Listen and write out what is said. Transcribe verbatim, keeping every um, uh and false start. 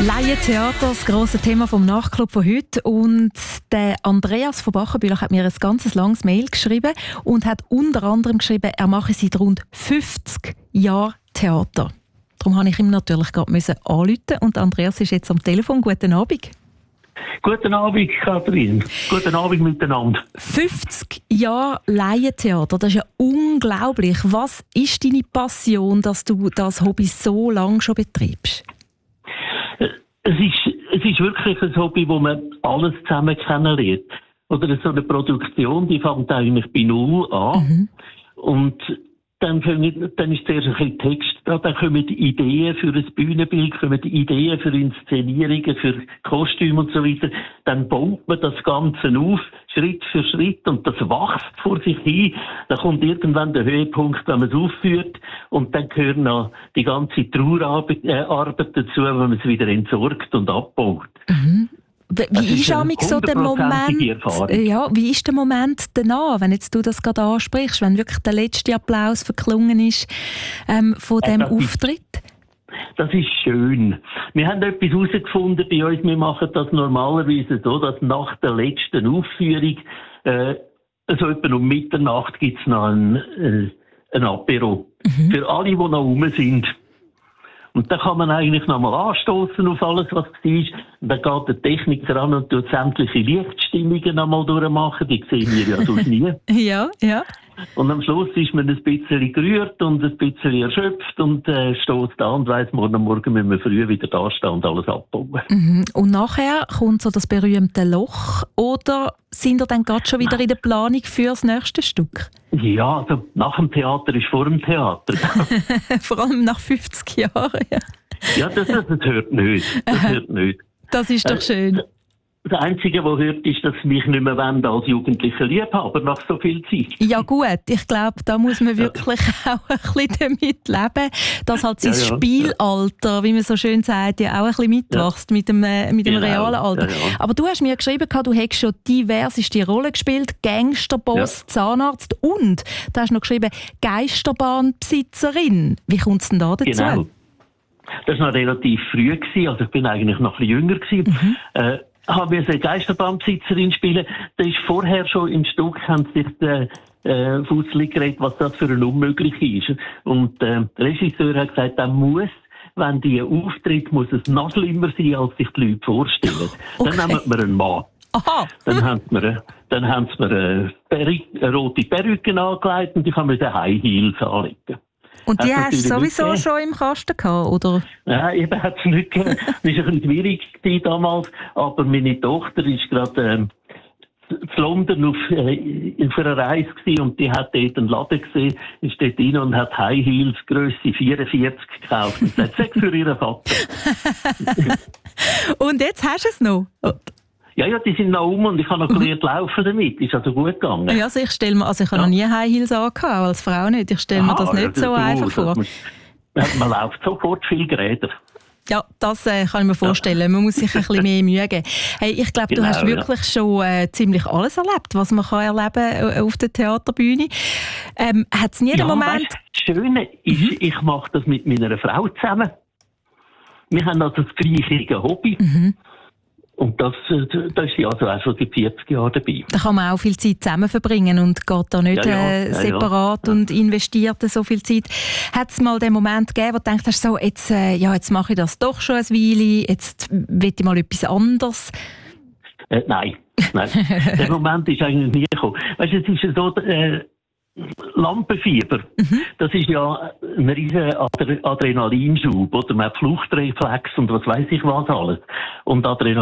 Laientheater, das grosse Thema vom Nachtclub von heute. Und der Andreas von Bachenbühlach hat mir ein ganz langes Mail geschrieben und hat unter anderem geschrieben, er mache seit rund fünfzig Jahren Theater. Darum musste ich ihm natürlich gerade anrufen und Andreas ist jetzt am Telefon. Guten Abend. Guten Abend, Kathrin. Guten Abend miteinander. fünfzig Jahre Laientheater, das ist ja unglaublich. Was ist deine Passion, dass du das Hobby so lange schon betreibst? Es ist, es ist wirklich ein Hobby, wo man alles zusammen kennenlernt. Oder so eine Produktion, die fängt eigentlich bei Null an. Mhm. Und dann, fangen, dann ist zuerst ein bisschen Text da, dann kommen die Ideen für ein Bühnenbild, kommen die Ideen für Inszenierungen, für Kostüme und so weiter. Dann baut man das Ganze auf, Schritt für Schritt, und das wächst vor sich hin. Dann kommt irgendwann der Höhepunkt, wenn man es aufführt, und dann gehört noch die ganze Trauerarbeit äh, Arbeit dazu, wenn man es wieder entsorgt und abbaut. Mhm. Wie ist amig so der Moment? Ja, wie ist der Moment danach, wenn jetzt du das gerade ansprichst, wenn wirklich der letzte Applaus verklungen ist ähm, von dem äh, Auftritt? Ist, das ist schön. Wir haben etwas herausgefunden bei uns. Wir machen das normalerweise so, dass nach der letzten Aufführung, äh, also etwa um Mitternacht, gibt es noch ein, äh, ein Apero. Mhm. Für alle, die noch rum sind. Und dann kann man eigentlich nochmal anstoßen auf alles, was war. Und dann geht der Techniker an und tut sämtliche Lichtstimmungen nochmal durchmachen. Die sehen wir ja sonst nie. Ja, ja. Und am Schluss ist man ein bisschen gerührt und ein bisschen erschöpft und äh, steht da und weiss, morgen Morgen müssen wir früh wieder da stehen und alles abbauen. Mhm. Und nachher kommt so das berühmte Loch, oder sind ihr dann gerade schon wieder in der Planung für das nächste Stück? Ja, also nach dem Theater ist vor dem Theater. Vor allem nach fünfzig Jahren. Ja, ja das, das, das hört nicht. Das hört nicht. Das ist doch schön. Äh, Das Einzige, was hört, ist, dass sie mich nicht mehr wollen als jugendlicher Liebhaber nach so viel Zeit. Ja gut, ich glaube, da muss man wirklich ja. auch ein bisschen damit leben, dass halt sein ja, ja, Spielalter, ja. wie man so schön sagt, ja auch ein bisschen mitwächst ja. mit dem, äh, mit dem genau. realen Alter. Ja, ja. Aber du hast mir geschrieben, du hättest schon diverseste Rollen gespielt, Gangsterboss, ja. Zahnarzt und du hast noch geschrieben, Geisterbahnbesitzerin. Wie kommt es denn da dazu? Genau. Das war noch relativ früh, also ich bin eigentlich noch ein bisschen jünger gewesen. Mhm. Äh, haben wir eine Geisterbahnbesitzerin spielen. Da ist vorher schon im Stück, haben sich die äh, Fussli geredet, was das für ein Unmöglich ist. Und äh, der Regisseur hat gesagt, er muss, wenn die auftritt, muss es noch schlimmer sein, als sich die Leute vorstellen. Okay. Dann nehmen wir einen Mann. Aha. Dann haben wir, dann haben sie mir eine, Peri- eine rote Perücke angelegt und ich habe mir eine High Heels anlegen. Und die hast du sowieso schon im Kasten gehabt, oder? Nein, eben hat es nicht gegeben. Das war ein bisschen schwierig damals, aber meine Tochter ist gerade ähm, in London auf, äh, auf einer Reise gewesen und die hat dort einen Laden gesehen, ist dort rein und hat High Heels Grösse vierundvierzig gekauft. Und das hat für ihren Vater. Und jetzt hast du es noch? Ja, ja, die sind noch um und ich habe noch gelernt laufen damit. Ist also gut gegangen. Ja, also ich stelle mir, also ich habe ja. noch nie High Heels angehabt, als Frau nicht. Ich stelle mir das nicht so du, einfach vor. Man, man läuft sofort viel Geräte. Ja, das äh, kann ich mir vorstellen. Ja. Man muss sich ein bisschen mehr Mühe geben. Hey, ich glaube, genau, du hast wirklich ja. schon äh, ziemlich alles erlebt, was man kann erleben äh, auf der Theaterbühne. Ähm, hat es nie ja, den Moment... Weißt, das Schöne ist, mhm. ich mache das mit meiner Frau zusammen. Wir haben also das gleiche Hobby. Mhm. Und das, da ist sie also auch schon seit vierzig Jahren dabei. Da kann man auch viel Zeit zusammen verbringen und geht da nicht ja, ja, äh, separat ja, ja. und investiert so viel Zeit. Hat es mal den Moment gegeben, wo du denkst, so, jetzt, äh, ja, jetzt mache ich das doch schon ein Weile, jetzt will ich mal etwas anderes? Äh, nein, nein. Der Moment ist eigentlich nie gekommen. Weißt du, es ist so, äh, Lampenfieber, mhm. das ist ja ein riesen Adre- Adrenalinschub, oder? Man hat Fluchtreflex und was weiss ich was alles. Und Adrenalin